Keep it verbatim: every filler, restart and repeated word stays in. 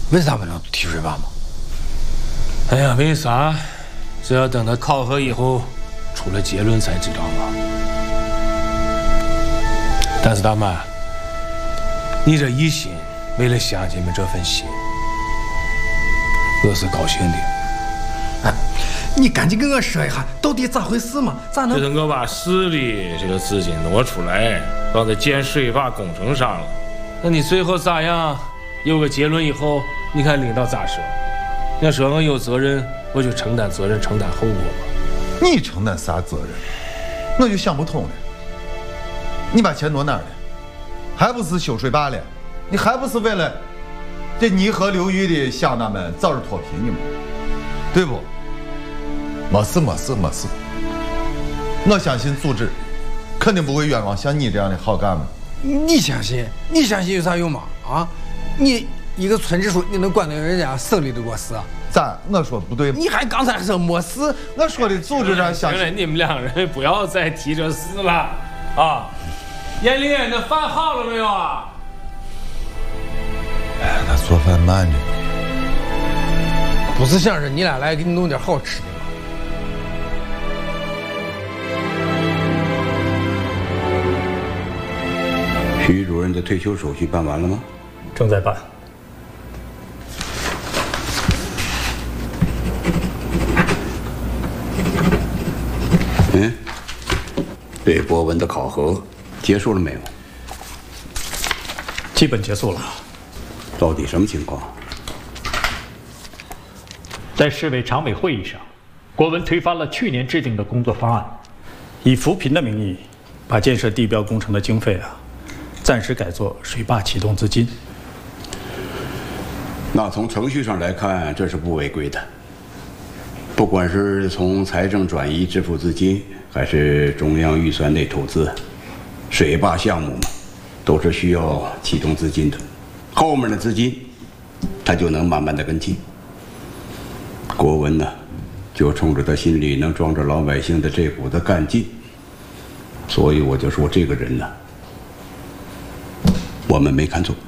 为啥不能提水坝嘛？ 哎呀，为啥？这要等他考核以后出了结论才知道嘛。但是大妈，你这一心为了乡亲们这份心，我是高兴的。 哎，你赶紧跟我说一下，到底咋回事嘛？咋能？ 就是我把市里这个资金挪出来，放在建水坝工程上了。那你最后咋样？有个结论以后，你看领导咋说？要说我有责任，我就承担责任，承担后果嘛。 你承担啥责任？我就想不通了。你把钱挪哪儿了？还不是修水坝了？你还不是为了这泥河流域的乡亲们早日脱贫的吗？对不？没事没事没事。我相信组织肯定不会冤枉像你这样的好干部。 你相信？你相信有啥用嘛？啊，你一个村支书，你能管到人家省里的过事啊？ 咋？我说不对吗？ 你还刚才说没事， 我说的组织上相信。 行了，你们两人不要再提这事了啊！艳丽，那饭好了没有啊？ 哎，他做饭慢着呢。 不是想着你俩来给你弄点好吃的吗？ 徐主任的退休手续办完了吗？ 正在办。 嗯，对博文的考核结束了没有？ 基本结束了。 到底什么情况？ 在市委常委会议上，国文推翻了去年制定的工作方案，以扶贫的名义，把建设地标工程的经费啊，暂时改作水坝启动资金。 那从程序上来看，这是不违规的。不管是从财政转移支付资金，还是中央预算内投资，水坝项目嘛，都是需要启动资金的。后面的资金，他就能慢慢的跟进。国文呢，就冲着他心里能装着老百姓的这股子干劲，所以我就说这个人呢，我们没看错。